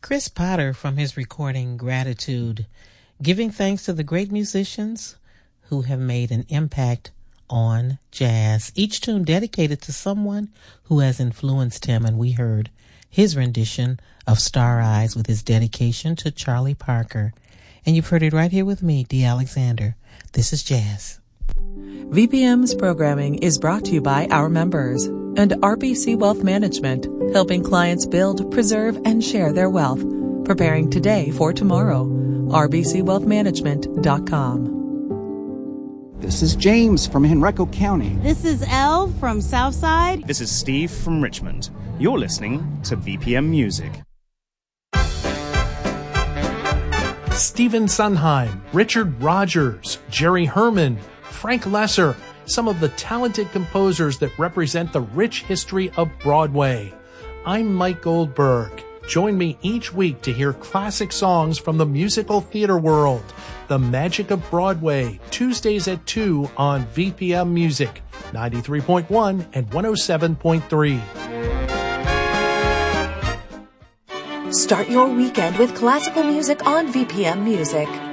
Chris Potter from his recording Gratitude, giving thanks to the great musicians who have made an impact on jazz. Each tune dedicated to someone who has influenced him, and we heard his rendition of Star Eyes with his dedication to Charlie Parker. And you've heard it right here with me, Dee Alexander. This is Jazz. VPM's programming is brought to you by our members and RBC Wealth Management, helping clients build, preserve, and share their wealth. Preparing today for tomorrow. rbcwealthmanagement.com. This is James from Henrico County. This is Elle from Southside. This is Steve from Richmond. You're listening to VPM Music. Stephen Sondheim, Richard Rodgers, Jerry Herman, Frank Lesser, some of the talented composers that represent the rich history of Broadway. I'm Mike Goldberg. Join me each week to hear classic songs from the musical theater world. The Magic of Broadway, Tuesdays at 2 on VPM Music, 93.1 and 107.3. Start your weekend with classical music on VPM Music.